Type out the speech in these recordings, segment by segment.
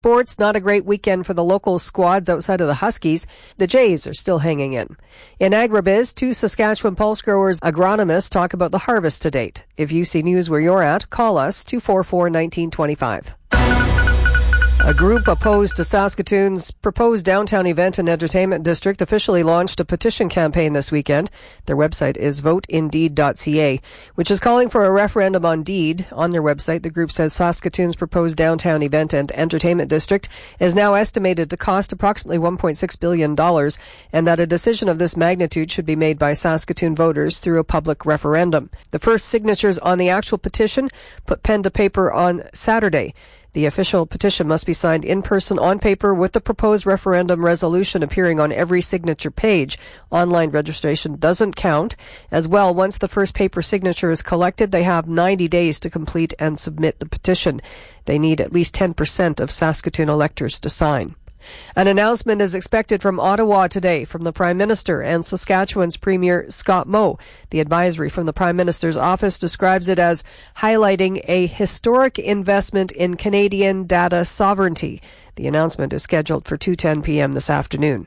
Sports, not a great weekend for the local squads outside of the Huskies. The Jays are still hanging in. In agribiz, 2 Saskatchewan pulse growers agronomists talk about the harvest to date. If you see news where you're at, call us 244-1925. A group opposed to Saskatoon's proposed downtown event and entertainment district officially launched a petition campaign this weekend. Their website is voteindeed.ca, which is calling for a referendum on deed. On their website, the group says Saskatoon's proposed downtown event and entertainment district is now estimated to cost approximately $1.6 billion, and that a decision of this magnitude should be made by Saskatoon voters through a public referendum. The first signatures on the actual petition put pen to paper on Saturday. The official petition must be signed in person on paper with the proposed referendum resolution appearing on every signature page. Online registration doesn't count. As well, once the first paper signature is collected, they have 90 days to complete and submit the petition. They need at least 10% of Saskatoon electors to sign. An announcement is expected from Ottawa today from the Prime Minister and Saskatchewan's Premier Scott Moe. The advisory from the Prime Minister's office describes it as highlighting a historic investment in Canadian data sovereignty. The announcement is scheduled for 2:10 p.m. this afternoon.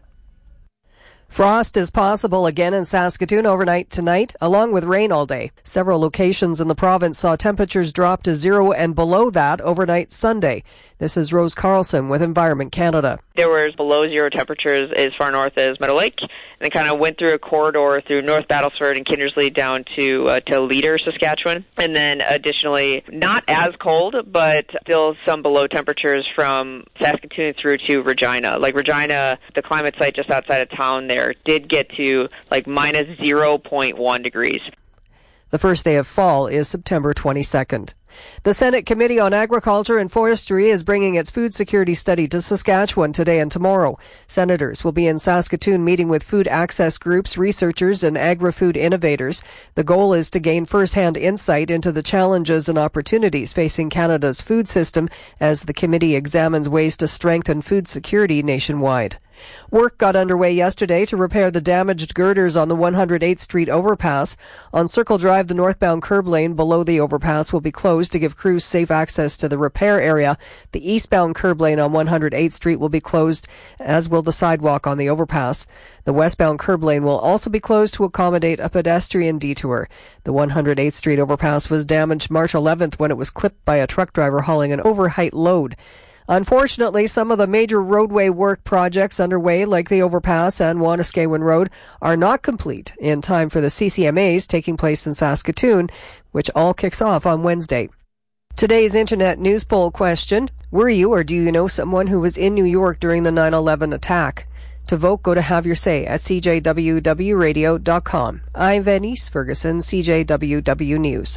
Frost is possible again in Saskatoon overnight tonight, along with rain all day. Several locations in the province saw temperatures drop to 0 and below that overnight Sunday. This is Rose Carlson with Environment Canada. There was below zero temperatures as far north as Meadow Lake, and it kind of went through a corridor through North Battleford and Kindersley down to Leader, Saskatchewan. And then additionally, not as cold, but still some below temperatures from Saskatoon through to Regina. Like Regina, the climate site just outside of town there, did get to like minus 0.1 degrees. The first day of fall is September 22nd. The Senate Committee on Agriculture and Forestry is bringing its food security study to Saskatchewan today and tomorrow. Senators will be in Saskatoon meeting with food access groups, researchers, and agri-food innovators. The goal is to gain first-hand insight into the challenges and opportunities facing Canada's food system as the committee examines ways to strengthen food security nationwide. Work got underway yesterday to repair the damaged girders on the 108th Street overpass. On Circle Drive, the northbound curb lane below the overpass will be closed to give crews safe access to the repair area. The eastbound curb lane on 108th Street will be closed, as will the sidewalk on the overpass. The westbound curb lane will also be closed to accommodate a pedestrian detour. The 108th Street overpass was damaged March 11th when it was clipped by a truck driver hauling an overheight load. Unfortunately, some of the major roadway work projects underway, like the overpass and Wanuskewin Road, are not complete in time for the CCMAs taking place in Saskatoon, which all kicks off on Wednesday. Today's Internet news poll question: were you or do you know someone who was in New York during the 9/11 attack? To vote, go to Have Your Say at cjwwradio.com. I'm Venice Ferguson, CJWW News.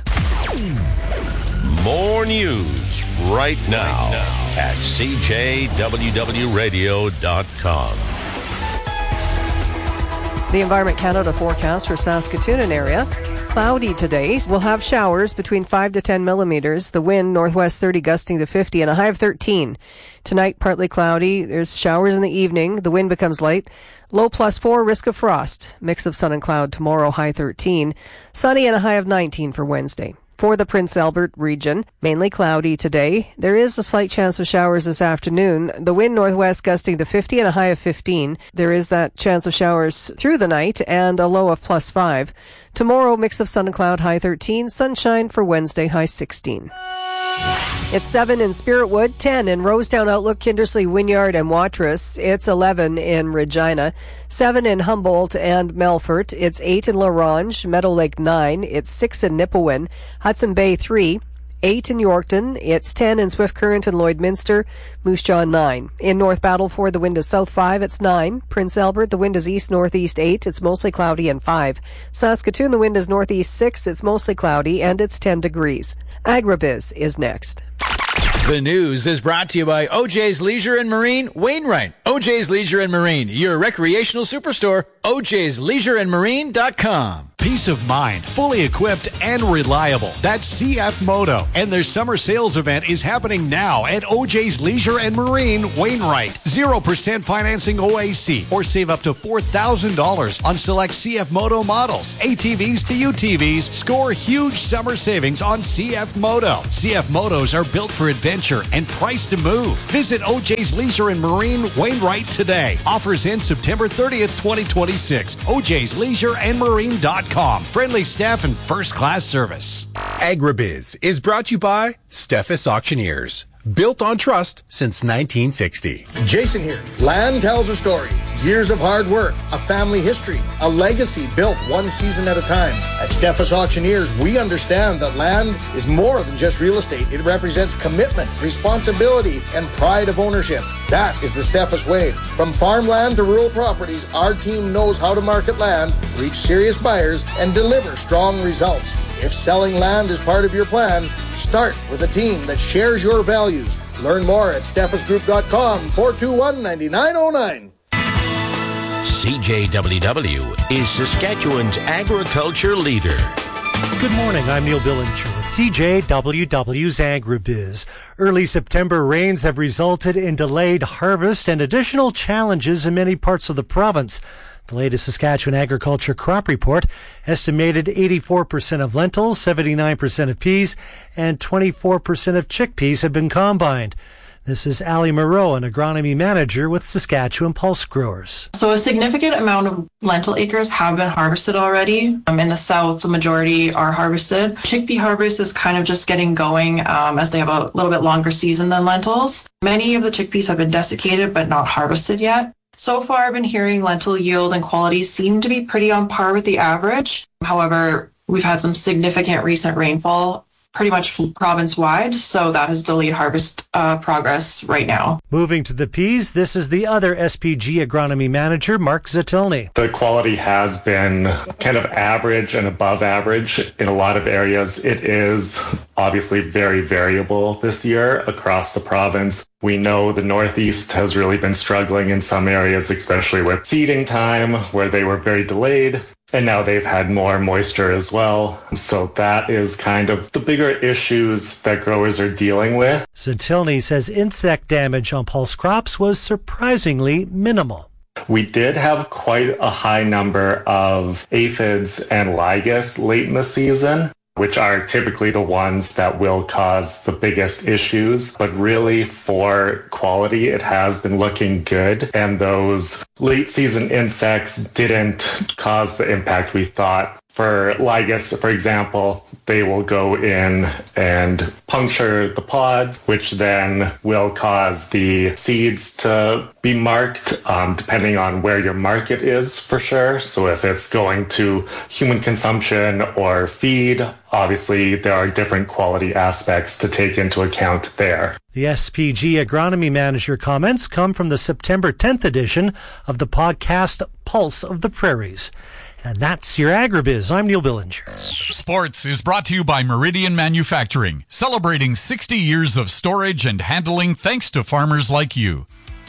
More news right now at cjwwradio.com. The Environment Canada forecast for Saskatoon and area. Cloudy today. We'll have showers between 5 to 10 millimeters. The wind northwest 30 gusting to 50 and a high of 13. Tonight, partly cloudy. There's showers in the evening. The wind becomes light. Low +4, risk of frost. Mix of sun and cloud tomorrow, high 13. Sunny and a high of 19 for Wednesday. For the Prince Albert region, mainly cloudy today. There is a slight chance of showers this afternoon. The wind northwest gusting to 50 and a high of 15. There is that chance of showers through the night and a low of +5. Tomorrow, mix of sun and cloud, high 13. Sunshine for Wednesday, high 16. It's 7 in Spiritwood, 10 in Rosetown, Outlook, Kindersley, Wynyard, and Watrous. It's 11 in Regina, 7 in Humboldt and Melfort. It's 8 in La Ronge, Meadow Lake 9. It's 6 in Nipawin, Hudson Bay 3. 8 in Yorkton. It's 10 in Swift Current and Lloydminster. Moose Jaw 9. In North Battleford, the wind is south 5. It's 9. Prince Albert, the wind is east-northeast 8. It's mostly cloudy and 5. Saskatoon, the wind is northeast 6. It's mostly cloudy and it's 10 degrees. Agribiz is next. The news is brought to you by OJ's Leisure and Marine, Wainwright. OJ's Leisure and Marine, your recreational superstore. OJ'sLeisureandMarine.com. Peace of mind, fully equipped and reliable. That's CF Moto. And their summer sales event is happening now at OJ's Leisure and Marine, Wainwright. 0% financing OAC or save up to $4,000 on select CF Moto models. ATVs to UTVs. Score huge summer savings on CF Moto. CF Motos are built for adventure and priced to move. Visit OJ's Leisure and Marine, Wainwright today. Offers end September 30th, 2026. OJ'sLeisureandMarine.com. Friendly staff and first-class service. Agribiz is brought to you by Steffes Auctioneers. Built on trust since 1960. Jason here. Land tells a story. Years of hard work, a family history, a legacy built one season at a time. At Steffes Auctioneers, we understand that land is more than just real estate. It represents commitment, responsibility, and pride of ownership. That is the Steffes way. From farmland to rural properties, our team knows how to market land, reach serious buyers, and deliver strong results. If selling land is part of your plan, start with a team that shares your values. Learn more at steffesgroup.com, 421-9909. CJWW is Saskatchewan's agriculture leader. Good morning, I'm Neil Billinger with CJWW's Agribiz. Early September rains have resulted in delayed harvest and additional challenges in many parts of the province. The latest Saskatchewan Agriculture Crop Report estimated 84% of lentils, 79% of peas, and 24% of chickpeas have been combined. This is Ali Moreau, an agronomy manager with Saskatchewan Pulse Growers. So a significant amount of lentil acres have been harvested already. In the south, the majority are harvested. Chickpea harvest is kind of just getting going as they have a little bit longer season than lentils. Many of the chickpeas have been desiccated but not harvested yet. So far, I've been hearing lentil yield and quality seem to be pretty on par with the average. However, we've had some significant recent rainfall pretty much province-wide, so that has delayed harvest progress right now. Moving to the peas, this is the other SPG agronomy manager, Mark Zatilny. The quality has been kind of average and above average in a lot of areas. It is obviously very variable this year across the province. We know the Northeast has really been struggling in some areas, especially with seeding time, where they were very delayed. And now they've had more moisture as well. So that is kind of the bigger issues that growers are dealing with. Zatilny says insect damage on pulse crops was surprisingly minimal. We did have quite a high number of aphids and ligas late in the season, which are typically the ones that will cause the biggest issues. But really, for quality, it has been looking good. And those late season insects didn't cause the impact we thought. For ligas, for example, they will go in and puncture the pods, which then will cause the seeds to be marked, depending on where your market is for sure. So if it's going to human consumption or feed, obviously there are different quality aspects to take into account there. The SPG agronomy manager comments come from the September 10th edition of the podcast Pulse of the Prairies. And that's your Agribiz. I'm Neil Billinger. Sports is brought to you by Meridian Manufacturing, celebrating 60 years of storage and handling thanks to farmers like you.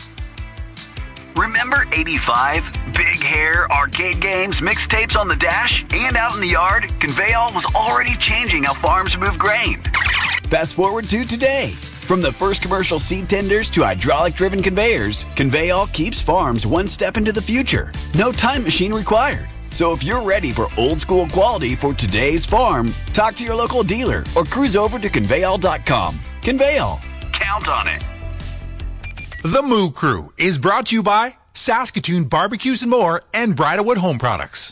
Remember 85? Big hair, arcade games, mixtapes on the dash, and out in the yard? Conveyall was already changing how farms move grain. Fast forward to today. From the first commercial seed tenders to hydraulic-driven conveyors, Conveyall keeps farms one step into the future. No time machine required. So if you're ready for old-school quality for today's farm, talk to your local dealer or cruise over to Conveyall.com. Conveyall. Count on it. The Moo Crew is brought to you by Saskatoon Barbecues and More and Bridalwood Home Products.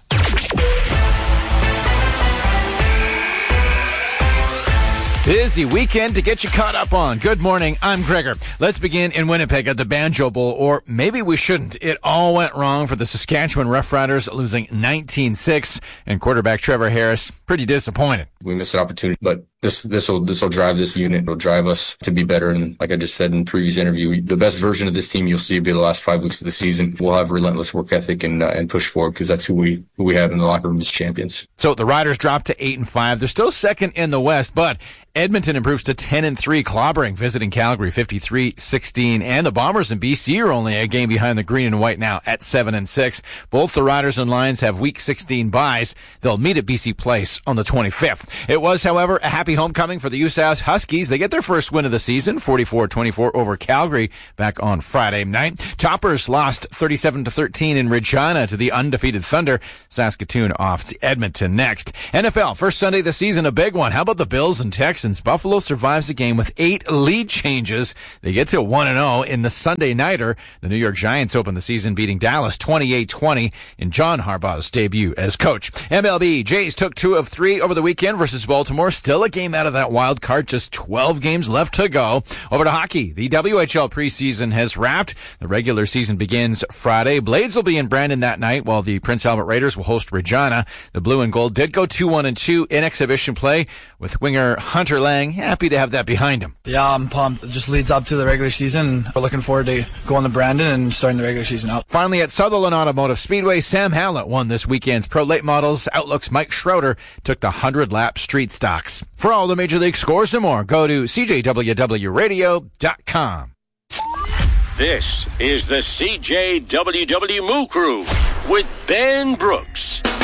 Busy weekend to get you caught up on. Good morning, I'm Gregor. Let's begin in Winnipeg at the Banjo Bowl, or maybe we shouldn't. It all went wrong for the Saskatchewan Roughriders, losing 19-6, and quarterback Trevor Harris pretty disappointed. We missed an opportunity, but This will drive this unit. It'll drive us to be better. And like I just said in the previous interview, the best version of this team you'll see will be the last 5 weeks of the season. We'll have relentless work ethic and push forward because that's who we have in the locker room as champions. So the Riders dropped to 8-5. They're still second in the West, but Edmonton improves to 10-3, clobbering visiting Calgary 53-16, and the Bombers in BC are only a game behind the Green and White now at 7-6. Both the Riders and Lions have Week 16 byes. They'll meet at BC Place on the 25th. It was, however, a happy homecoming for the USAS Huskies. They get their first win of the season, 44-24 over Calgary back on Friday night. Toppers lost 37-13 in Regina to the undefeated Thunder. Saskatoon off to Edmonton next. NFL, first Sunday of the season, a big one. How about the Bills and Texans? Buffalo survives the game with 8 lead changes. They get to 1-0 in the Sunday nighter. The New York Giants open the season beating Dallas 28-20 in John Harbaugh's debut as coach. MLB, Jays took 2 of 3 over the weekend versus Baltimore. Still a game out of that wild card. Just 12 games left to go. Over to hockey. The WHL preseason has wrapped. The regular season begins Friday. Blades will be in Brandon that night while the Prince Albert Raiders will host Regina. The Blue and Gold did go 2-1-2 in exhibition play with winger Hunter Lang. Happy to have that behind him. Yeah, I'm pumped. It just leads up to the regular season. We're looking forward to going to Brandon and starting the regular season out. Finally, at Sutherland Automotive Speedway, Sam Hallett won this weekend's Pro Late Models. Outlook's Mike Schroeder took the 100-lap street stocks. For all the Major League scores and more, go to CJWWRadio.com. This is the CJWW Moo Crew with Ben Brooks.